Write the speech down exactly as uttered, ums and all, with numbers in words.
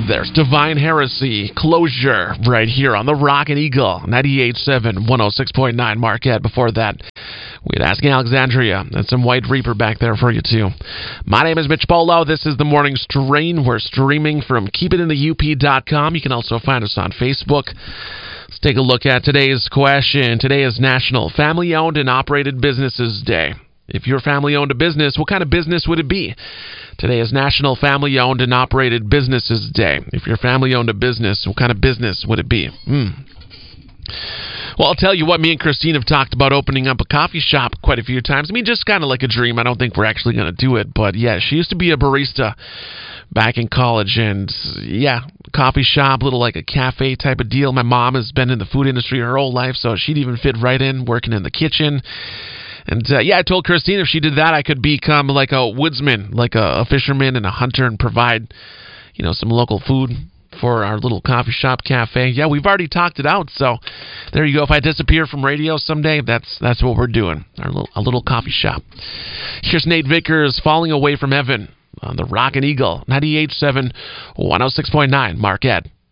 There's Divine Heresy, Closure, right here on the Rockin' Eagle, ninety-eight point seven, one oh six point nine Marquette. Before that, we had Asking Alexandria and some White Reaper back there for you, too. My name is Mitch Polo. This is The Morning Strain. We're streaming from keep it in the U P dot com. You can also find us on Facebook. Let's take a look at today's question. Today is National Family-Owned and Operated Businesses Day. If your family owned a business, what kind of business would it be? Today is National Family Owned and Operated Businesses Day. If your family owned a business, what kind of business would it be? Hmm. Well, I'll tell you what, me and Christine have talked about opening up a coffee shop quite a few times. I mean, just kind of like a dream. I don't think we're actually going to do it. But, yeah, she used to be a barista back in college. And, yeah, coffee shop, little like a cafe type of deal. My mom has been in the food industry her whole life, so she'd even fit right in working in the kitchen. And, uh, yeah, I told Christine if she did that, I could become like a woodsman, like a, a fisherman and a hunter and provide, you know, some local food for our little coffee shop cafe. Yeah, we've already talked it out, so there you go. If I disappear from radio someday, that's that's what we're doing, our little, a little coffee shop. Here's Nate Vickers, Falling Away from Heaven on the Rockin' Eagle, ninety-eight point seven, one oh six point nine Marquette.